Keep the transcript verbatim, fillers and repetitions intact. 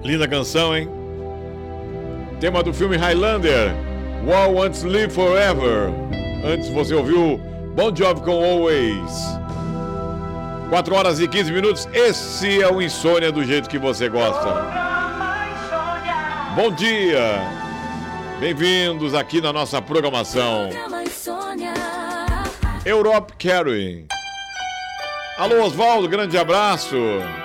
Linda canção, hein? Tema do filme Highlander, War Wants to Live Forever. Antes você ouviu Bon Jovi com Always. quatro horas e quinze minutos. Esse é o Insônia do jeito que você gosta. Bom dia. Bem-vindos aqui na nossa programação. Europe Carry. Alô, Oswaldo, grande abraço.